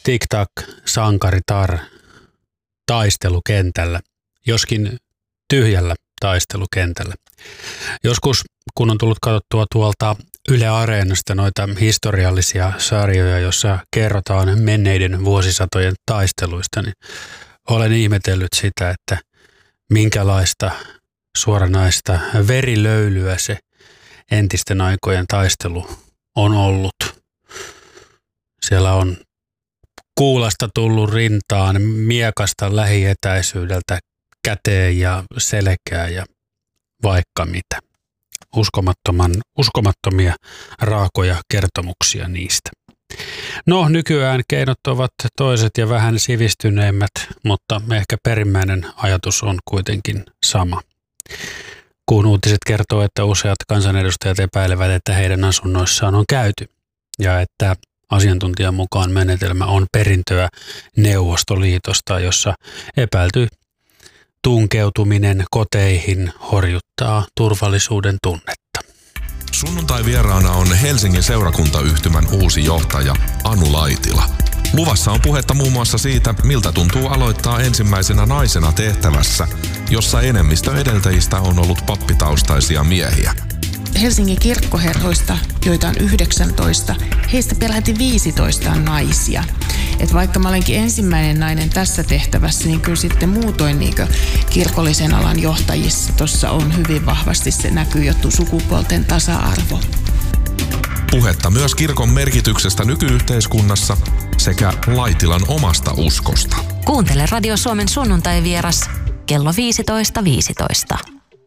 Tic-tac, sankaritar taistelukentällä, joskin tyhjällä taistelukentällä. Joskus, kun on tullut katsottua tuolta Yle Areenasta noita historiallisia sarjoja, jossa kerrotaan menneiden vuosisatojen taisteluista, niin olen ihmetellyt sitä, että minkälaista suoranaista verilöylyä se entisten aikojen taistelu on ollut. Siellä on kuulasta tullut rintaan, miekasta lähietäisyydeltä käteen ja selkää ja vaikka mitä. Uskomattomia raakoja kertomuksia niistä. No, nykyään keinot ovat toiset ja vähän sivistyneimmät, mutta ehkä perimmäinen ajatus on kuitenkin sama. Kun uutiset kertoo, että useat kansanedustajat epäilevät, että heidän asunnoissaan on käyty ja että asiantuntijan mukaan menetelmä on perintöä Neuvostoliitosta, jossa epäilty tunkeutuminen koteihin horjuttaa turvallisuuden tunnetta. Sunnuntai vieraana on Helsingin seurakuntayhtymän uusi johtaja Anu Laitila. Luvassa on puhetta muun muassa siitä, miltä tuntuu aloittaa ensimmäisenä naisena tehtävässä, jossa enemmistö edeltäjistä on ollut pappitaustaisia miehiä. Helsingin kirkkoherroista, joita on 19, heistä peräti 15 on naisia. Et vaikka mä olenkin ensimmäinen nainen tässä tehtävässä, niin kyllä sitten muutoin kirkollisen alan johtajissa tuossa on hyvin vahvasti se näkyy jo sukupuolten tasa-arvo. Puhetta myös kirkon merkityksestä nykyyhteiskunnassa sekä Laitilan omasta uskosta. Kuuntele Radio Suomen sunnuntai-vieras kello 15.15.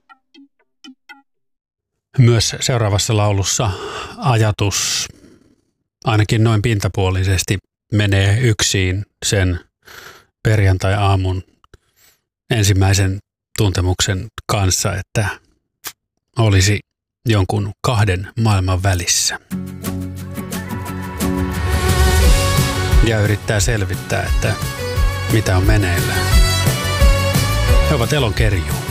Myös seuraavassa laulussa ajatus ainakin noin pintapuolisesti menee yksin sen perjantai-aamun ensimmäisen tuntemuksen kanssa, että olisi jonkun kahden maailman välissä. Ja yrittää selvittää, että mitä on meneillään. He ovat elonkerjuu.